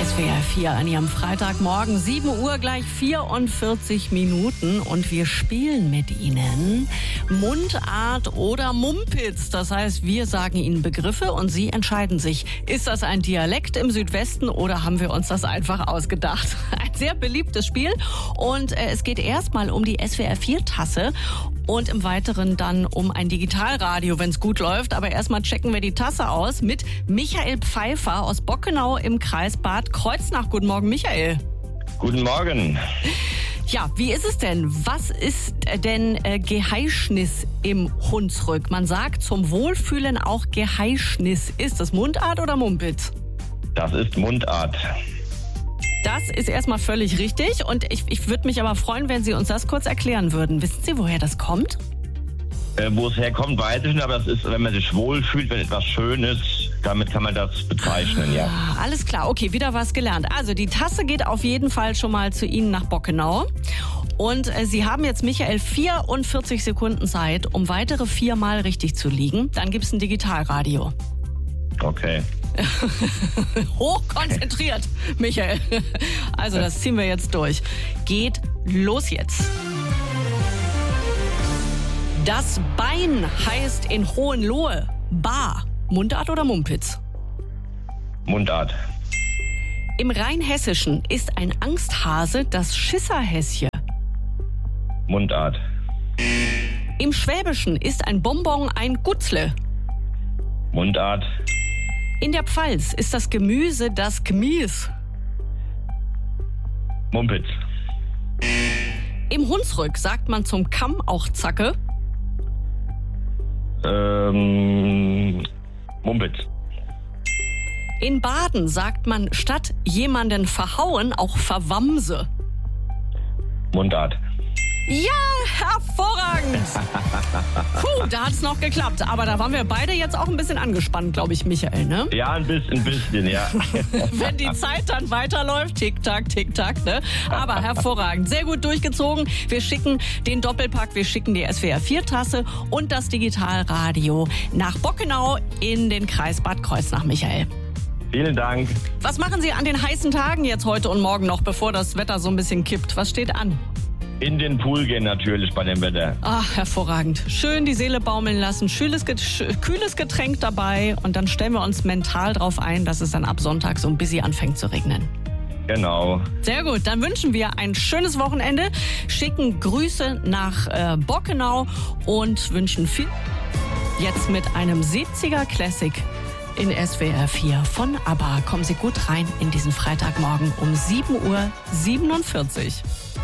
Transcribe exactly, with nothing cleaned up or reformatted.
S W R vier an Ihrem Freitagmorgen, sieben Uhr gleich vierundvierzig Minuten und wir spielen mit Ihnen Mundart oder Mumpitz. Das heißt, wir sagen Ihnen Begriffe und Sie entscheiden sich, ist das ein Dialekt im Südwesten oder haben wir uns das einfach ausgedacht? Ein sehr beliebtes Spiel und äh, es geht erstmal um die S W R vier Tasse. Und im Weiteren dann um ein Digitalradio, wenn es gut läuft. Aber erstmal checken wir die Tasse aus mit Michael Pfeiffer aus Bockenau im Kreis Bad Kreuznach. Guten Morgen, Michael. Guten Morgen. Ja, wie ist es denn? Was ist denn äh, Geheischnis im Hunsrück? Man sagt zum Wohlfühlen auch Geheischnis. Ist das Mundart oder Mumpitz? Das ist Mundart. Das ist erstmal völlig richtig und ich, ich würde mich aber freuen, wenn Sie uns das kurz erklären würden. Wissen Sie, woher das kommt? Äh, wo es herkommt, weiß ich nicht, aber das ist, wenn man sich wohlfühlt, wenn etwas schön ist, damit kann man das bezeichnen, ja. Ah, alles klar, okay, wieder was gelernt. Also die Tasse geht auf jeden Fall schon mal zu Ihnen nach Bockenau. Und äh, Sie haben jetzt, Michael, vierundvierzig Sekunden Zeit, um weitere viermal richtig zu liegen. Dann gibt es ein Digitalradio. Okay. Hochkonzentriert, Michael. Also das ziehen wir jetzt durch. Geht los jetzt. Das Bein heißt in Hohenlohe Bar. Mundart oder Mumpitz? Mundart. Im Rheinhessischen ist ein Angsthase das Schisserhäsje. Mundart. Im Schwäbischen ist ein Bonbon ein Gutzle. Mundart. In der Pfalz ist das Gemüse das Gmies. Mumpitz. Im Hunsrück sagt man zum Kamm auch Zacke. Ähm, Mumpitz. In Baden sagt man statt jemanden verhauen auch Verwamse. Mundart. Ja, hervorragend. Puh, da hat es noch geklappt. Aber da waren wir beide jetzt auch ein bisschen angespannt, glaube ich, Michael, ne? Ja, ein bisschen, ein bisschen, ja. Wenn die Zeit dann weiterläuft, tick-tack, tick-tack, ne? Aber hervorragend, sehr gut durchgezogen. Wir schicken den Doppelpack, wir schicken die S W R vier Tasse und das Digitalradio nach Bockenau in den Kreis Bad Kreuznach, Michael. Vielen Dank. Was machen Sie an den heißen Tagen jetzt heute und morgen noch, bevor das Wetter so ein bisschen kippt? Was steht an? In den Pool gehen natürlich bei dem Wetter. Ach, hervorragend. Schön die Seele baumeln lassen, kühles, kühles Getränk dabei und dann stellen wir uns mental drauf ein, dass es dann ab Sonntag so ein bisschen anfängt zu regnen. Genau. Sehr gut, dann wünschen wir ein schönes Wochenende, schicken Grüße nach äh, Bockenau und wünschen viel jetzt mit einem siebziger Classic in S W R vier von ABBA. Kommen Sie gut rein in diesen Freitagmorgen um sieben Uhr siebenundvierzig.